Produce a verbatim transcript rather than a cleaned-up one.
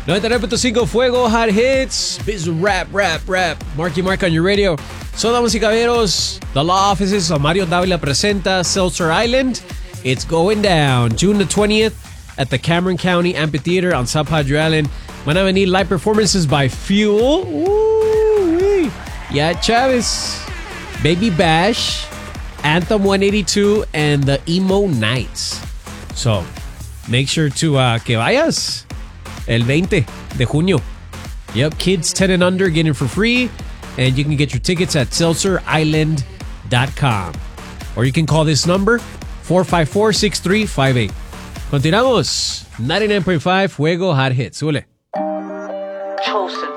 noventa y nueve punto cinco Fuego Hot Hits. Biz rap, rap, rap. Marky Mark on your radio. So, damas y caballeros, the law offices of Mario Dávila presenta Seltzer Island. It's going down June the twentieth at the Cameron County Amphitheater on South Padre Island. Van a venir live performances by Fuel. Ooh-wee. Yeah, Chavez. Baby Bash. Anthem one eighty-two and the Emo Nights. So, make sure to uh, que vayas el veinte de junio. Yep, kids ten and under getting for free. And you can get your tickets at seltzer island dot com. Or you can call this number, four five four, six three five eight. Continuamos. ninety-nine point five Fuego Hot Hits. Súbele. Chosen.